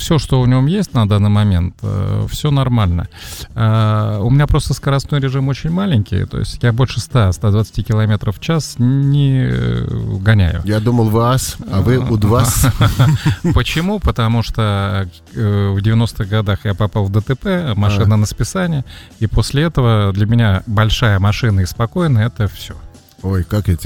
все, что в нем есть на данный момент, все нормально. У меня просто скоростной режим очень маленький, то есть я больше 100-120 км в час не гоняю. Я думал ВАЗ, а вы УДВАЗ. Почему? Потому что в 90-х годах я попал в ДТП, машина на списание, и после этого для меня большая машина и спокойная — это все. Ой, как эти